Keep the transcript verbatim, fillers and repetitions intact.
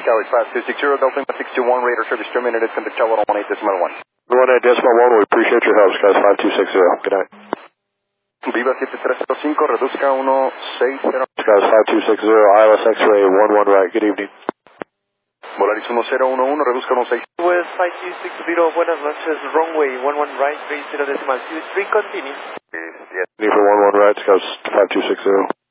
Charlie five two six zero, Delta six two one, radar service terminated, contact Tower one eight decimal one. one eight decimal one, we appreciate your help, Skies five two six zero. Good night. Viva siete tres cero cinco, reduzca uno seis cero. Skies five two six zero, I L S X-ray one one right, good evening. Volaris uno cero uno uno, reduzca uno seis. West five two six zero, buenas noches, runway one one right, three zero decimal two three, continue. Need for one one right, Skies five two six zero.